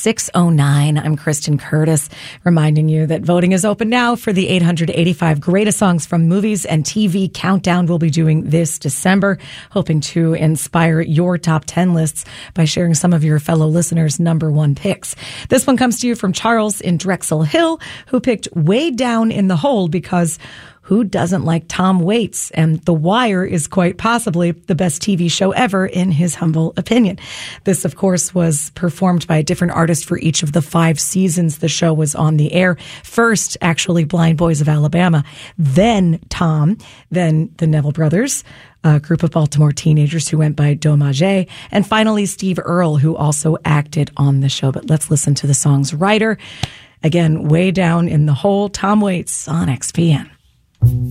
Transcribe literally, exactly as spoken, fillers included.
six oh nine. I'm Kristen Curtis, reminding you that voting is open now for the eight hundred eighty-five greatest songs from movies and T V countdown we'll be doing this December, hoping to inspire your top ten lists by sharing some of your fellow listeners' number one picks. This one comes to you from Charles in Drexel Hill, who picked Way Down in the Hole because who doesn't like Tom Waits? And The Wire is quite possibly the best T V show ever, in his humble opinion. This, of course, was performed by a different artist for each of the five seasons the show was on the air. First, actually, Blind Boys of Alabama, then Tom, then the Neville Brothers, a group of Baltimore teenagers who went by Dommage, and finally Steve Earle, who also acted on the show. But let's listen to the song's writer. Again, Way Down in the Hole, Tom Waits on X P N.